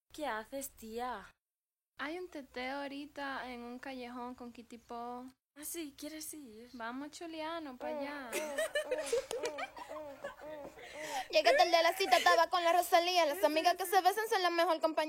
¿Qué haces, tía? Hay un teteo ahorita en un callejón con Kitty Po. Ah, sí, ¿quieres ir? Vamos, Chuliano, para allá. Llegué tarde a la cita, estaba con la Rosalía. Las amigas que se besan son la mejor compañía.